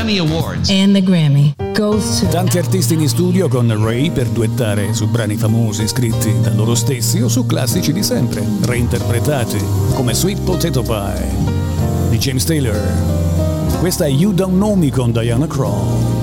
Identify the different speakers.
Speaker 1: Grammy Awards.
Speaker 2: And the Grammy goes to...
Speaker 3: Tanti artisti in studio con Ray per duettare su brani famosi scritti da loro stessi o su classici di sempre, reinterpretati, come Sweet Potato Pie di James Taylor. Questa è You Don't Know Me con Diana Krall.